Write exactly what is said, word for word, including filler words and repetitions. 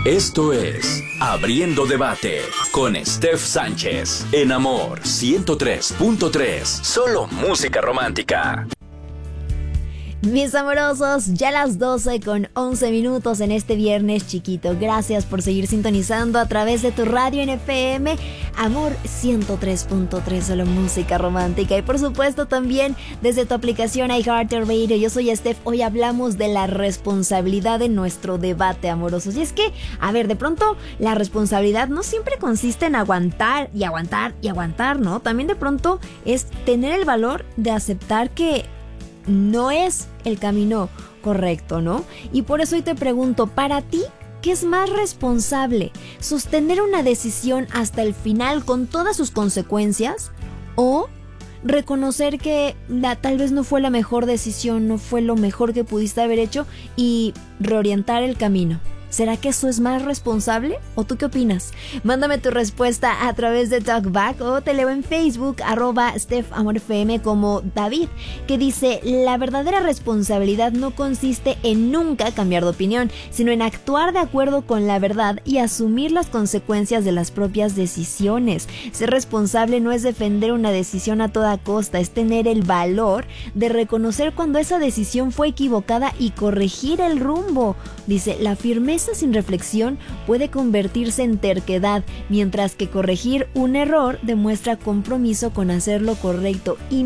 Esto es Abriendo Debate con Steph Sánchez en Amor ciento tres punto tres. Solo música romántica. Mis amorosos, ya las doce con once minutos en este viernes chiquito. Gracias por seguir sintonizando a través de tu radio en F M Amor ciento tres punto tres, solo música romántica. Y por supuesto también desde tu aplicación iHeartRadio. Yo soy Steph, hoy hablamos de la responsabilidad en nuestro debate, amorosos. Y es que, a ver, de pronto la responsabilidad no siempre consiste en aguantar y aguantar y aguantar, ¿no? También de pronto es tener el valor de aceptar que no es el camino correcto, ¿no? Y por eso hoy te pregunto, para ti, ¿qué es más responsable? ¿Sostener una decisión hasta el final con todas sus consecuencias? ¿O reconocer que la, tal vez no fue la mejor decisión, no fue lo mejor que pudiste haber hecho y reorientar el camino? ¿Será que eso es más responsable? ¿O tú qué opinas? Mándame tu respuesta a través de Talkback o te leo en Facebook, arroba StephAmorFM como David, que dice: la verdadera responsabilidad no consiste en nunca cambiar de opinión, sino en actuar de acuerdo con la verdad y asumir las consecuencias de las propias decisiones. Ser responsable no es defender una decisión a toda costa, es tener el valor de reconocer cuando esa decisión fue equivocada y corregir el rumbo. Dice, la firmeza sin reflexión puede convertirse en terquedad, mientras que corregir un error demuestra compromiso con hacer lo correcto y